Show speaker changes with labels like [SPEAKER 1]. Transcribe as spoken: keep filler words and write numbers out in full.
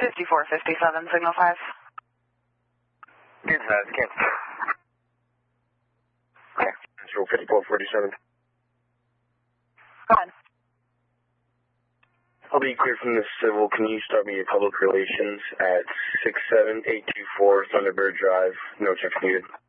[SPEAKER 1] fifty-four fifty-seven, signal five.
[SPEAKER 2] Good, uh, cancel. Okay, Central fifty-four forty-seven.
[SPEAKER 1] Go ahead.
[SPEAKER 2] I'll be clear from the civil. Can you start me your public relations at six seven eight two four Thunderbird Drive? No checks needed.